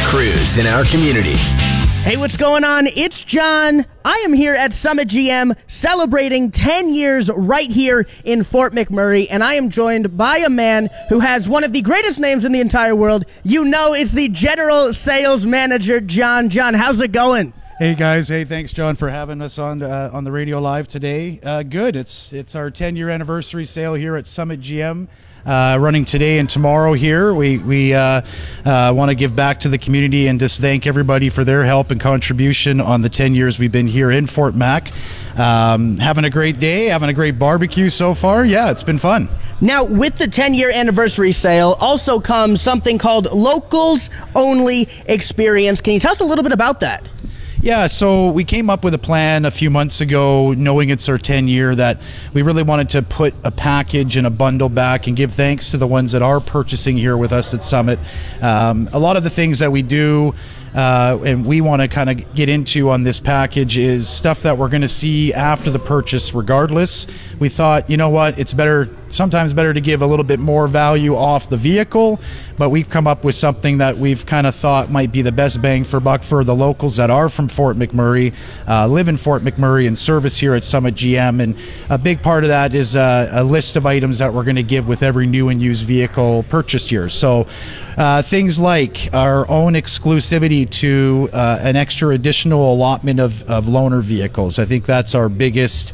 Cruise in our community. Hey, what's going on? It's John. I am here at Summit GM celebrating 10 years right here in Fort McMurray, and I am joined by a man who has one of the greatest names in the entire world. You know, it's the General Sales Manager, John. John, how's it going? Hey guys, hey, thanks John for having us on the radio live today. Good, it's our 10-year anniversary sale here at Summit GM. Running today and tomorrow here. We want to give back to the community and just thank everybody for their help and contribution on the 10 years we've been here in Fort Mac. Having a great day, having a great barbecue so far. Yeah, it's been fun. Now, with the 10-year anniversary sale also comes something called Locals Only Experience. Can you tell us a little bit about that? Yeah, so we came up with a plan a few months ago, knowing it's our 10 year, that we really wanted to put a package and a bundle back and give thanks to the ones that are purchasing here with us at Summit. A lot of the things that we do and we want to kind of get into on this package is stuff that we're going to see after the purchase regardless. We thought, you know what, it's sometimes better to give a little bit more value off the vehicle, but we've come up with something that we've kind of thought might be the best bang for buck for the locals that are from Fort McMurray, live in Fort McMurray and service here at Summit GM. And a big part of that is a list of items that we're going to give with every new and used vehicle purchased here. So things like our own exclusivity to an extra additional allotment of loaner vehicles. I think that's our biggest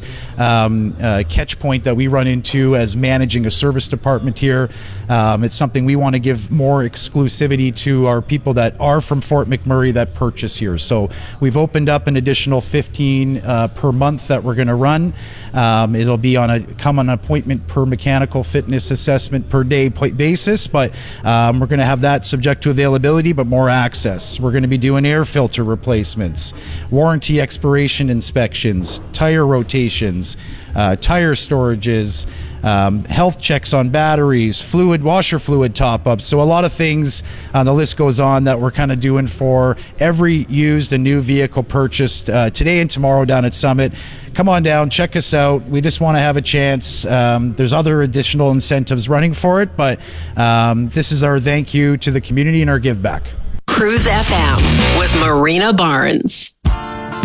catch point that we run into as managing a service department here. It's something we want to give more exclusivity to our people that are from Fort McMurray that purchase here. So we've opened up an additional 15 per month that we're going to run. It'll be come on an appointment per mechanical fitness assessment per day basis, but we're going to have that subject to availability, but more access. We're going to be doing air filter replacements, warranty expiration inspections, tire rotations, tire storages, health checks on batteries, washer fluid top-ups. So a lot of things, the list goes on, that we're kind of doing for every used and new vehicle purchased today and tomorrow down at Summit. Come on down, check us out. We just want to have a chance. There's other additional incentives running for it, but this is our thank you to the community and our give back. Cruise FM with Marina Barnes.